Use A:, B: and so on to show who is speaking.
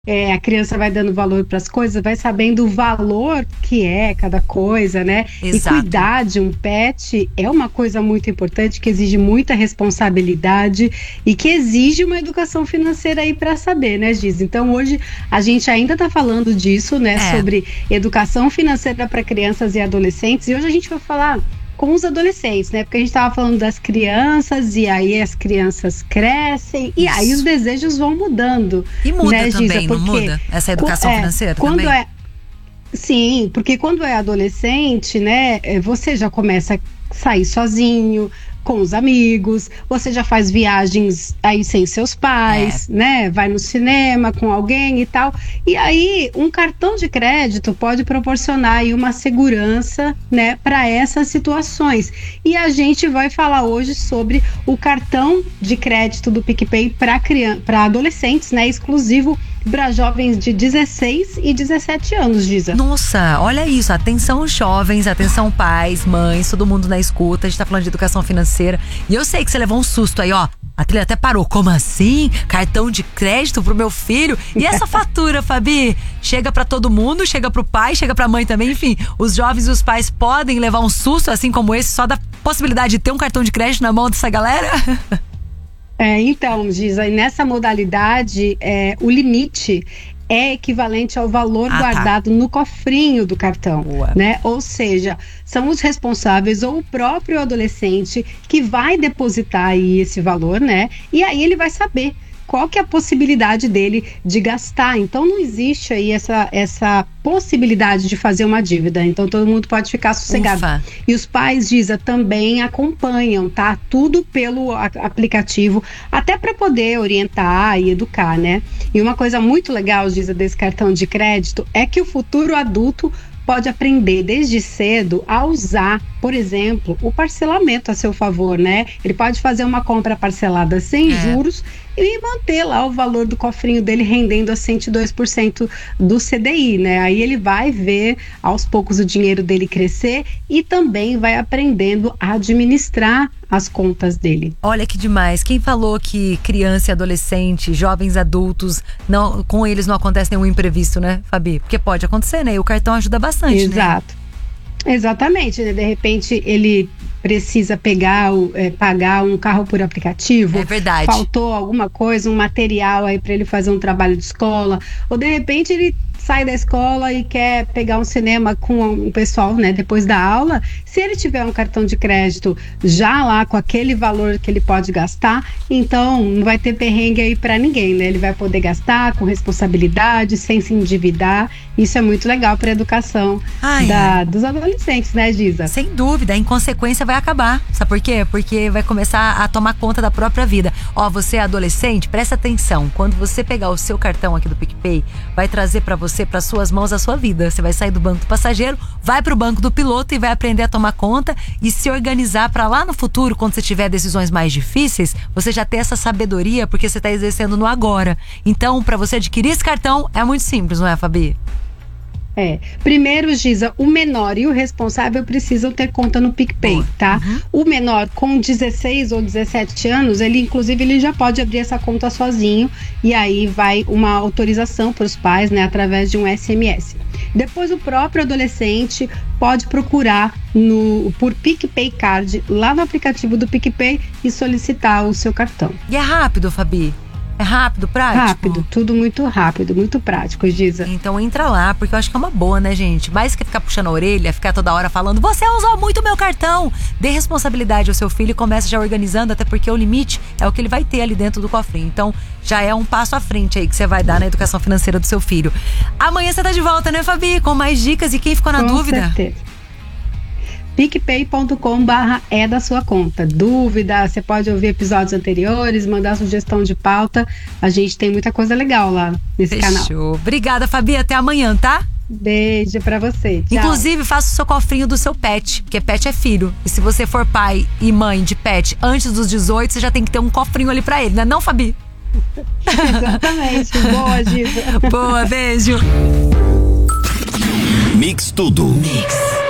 A: a criança vai dando valor para as coisas, vai sabendo o valor que é cada coisa, né?
B: Exato.
A: E cuidar de um pet é uma coisa muito importante, que exige muita responsabilidade e que exige uma educação financeira aí para saber, né, Giz? Então hoje a gente ainda está falando disso, né? Sobre educação financeira para crianças e adolescentes, e hoje a gente vai falar com os adolescentes, né? Porque a gente estava falando das crianças, e aí as crianças crescem, e aí os desejos vão mudando.
B: E muda,
A: né,
B: também,
A: Giza?
B: não muda? Essa educação financeira também?
A: Sim, porque quando é adolescente, né, você já começa a sair sozinho, com os amigos, você já faz viagens aí sem seus pais, né? Vai no cinema com alguém e tal. E aí, um cartão de crédito pode proporcionar aí uma segurança, né, para essas situações. E a gente vai falar hoje sobre o cartão de crédito do PicPay para adolescentes, né? Exclusivo para jovens de 16 e 17 anos, Giza.
B: Nossa, olha isso. Atenção jovens, atenção pais, mães, todo mundo na escuta. A gente tá falando de educação financeira. E eu sei que você levou um susto aí, ó. A trilha até parou. Como assim? Cartão de crédito pro meu filho? E essa fatura, Fabi? Chega pra todo mundo, chega pro pai, chega pra mãe também. Enfim, os jovens e os pais podem levar um susto assim como esse, só da possibilidade de ter um cartão de crédito na mão dessa galera?
A: Então, Giza, nessa modalidade, o limite é equivalente ao valor guardado no cofrinho do cartão, né? Ou seja, são os responsáveis ou o próprio adolescente que vai depositar aí esse valor, né? E aí ele vai saber qual que é a possibilidade dele de gastar. Então não existe aí essa possibilidade de fazer uma dívida. Então todo mundo pode ficar sossegado.
B: Ufa.
A: E os pais, Giza, também acompanham, tá? Tudo pelo aplicativo, até para poder orientar e educar, né? E uma coisa muito legal, Giza, desse cartão de crédito é que o futuro adulto pode aprender desde cedo a usar, por exemplo, o parcelamento a seu favor, né? Ele pode fazer uma compra parcelada sem juros e manter lá o valor do cofrinho dele rendendo a 102% do CDI, né? Aí ele vai ver aos poucos o dinheiro dele crescer e também vai aprendendo a administrar as contas dele.
B: Olha que demais. Quem falou que criança e adolescente, jovens adultos, não, com eles não acontece nenhum imprevisto, né, Fabi? Porque pode acontecer, né? E o cartão ajuda bastante,
A: Exato.
B: né?
A: Exatamente, né? De repente ele precisa pagar um carro por aplicativo.
B: É verdade.
A: Faltou alguma coisa, um material aí para ele fazer um trabalho de escola. Ou de repente ele sai da escola e quer pegar um cinema com o pessoal, né, depois da aula. Se ele tiver um cartão de crédito já lá com aquele valor que ele pode gastar, então não vai ter perrengue aí para ninguém, né? Ele vai poder gastar com responsabilidade, sem se endividar. Isso é muito legal para a educação dos adolescentes, né, Giza?
B: Sem dúvida, a inconsequência vai acabar. Sabe por quê? Porque vai começar a tomar conta da própria vida. Ó, você é adolescente, presta atenção. Quando você pegar o seu cartão aqui do PicPay, vai trazer para você, para suas mãos, a sua vida. Você vai sair do banco do passageiro, vai pro banco do piloto e vai aprender a tomar conta e se organizar para lá no futuro, quando você tiver decisões mais difíceis, você já ter essa sabedoria, porque você tá exercendo no agora. Então, para você adquirir esse cartão, é muito simples, não é, Fabi?
A: Primeiro, Giza, o menor e o responsável precisam ter conta no PicPay, tá? O menor com 16 ou 17 anos, inclusive ele já pode abrir essa conta sozinho, e aí vai uma autorização para os pais, né, através de um SMS. Depois o próprio adolescente pode procurar por PicPay Card lá no aplicativo do PicPay e solicitar o seu cartão.
B: E é rápido, Fabi? É rápido, prático?
A: Rápido, tudo muito rápido, muito prático, Giza.
B: Então entra lá, porque eu acho que é uma boa, né, gente? Mais que ficar puxando a orelha, ficar toda hora falando, você usou muito meu cartão. Dê responsabilidade ao seu filho e comece já organizando, até porque o limite é o que ele vai ter ali dentro do cofrinho. Então já é um passo à frente aí que você vai dar na educação financeira do seu filho. Amanhã você tá de volta, né, Fabi? Com mais dicas, e quem ficou na dúvida?
A: Com certeza. picpay.com/é da sua conta. Dúvida, você pode ouvir episódios anteriores, mandar sugestão de pauta. A gente tem muita coisa legal lá nesse canal.
B: Fechou. Obrigada, Fabi. Até amanhã, tá?
A: Beijo pra você. Tchau.
B: Inclusive, faça o seu cofrinho do seu pet, porque pet é filho. E se você for pai e mãe de pet antes dos 18, você já tem que ter um cofrinho ali pra ele, né? Não, Fabi?
A: Exatamente. Boa, Giza.
B: Boa, beijo.
C: Mix Tudo. Mix.